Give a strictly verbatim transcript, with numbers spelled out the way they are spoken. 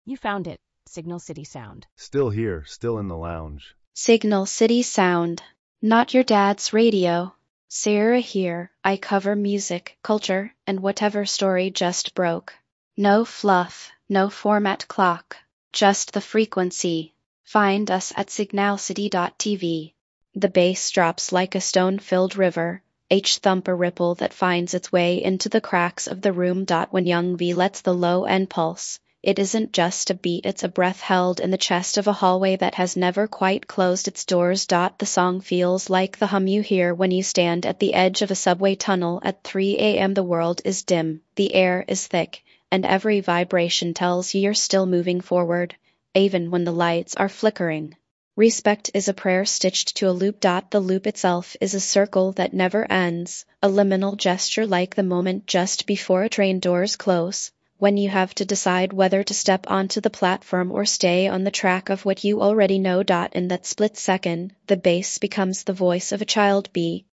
You found it. Signal City Sound. Still here, still in the lounge. Signal City Sound. Not your dad's radio. Sarah here. I cover music, culture, and whatever story just broke. No fluff, no format clock. Just the frequency. Find us at signal city dot t v. The bass drops like a stone-filled river, each thump a ripple that finds its way into the cracks of the room. When Young V lets the low end pulse, it isn't just a beat, it's a breath held in the chest of a hallway that has never quite closed its doors. The song feels like the hum you hear when you stand at the edge of a subway tunnel at three a m The world is dim, the air is thick, and every vibration tells you you're still moving forward, even when the lights are flickering. Respect is a prayer stitched to a loop. The loop itself is a circle that never ends, a liminal gesture like the moment just before a train doors close, when you have to decide whether to step onto the platform or stay on the track of what you already know. In that split second, the bass becomes the voice of a child bee,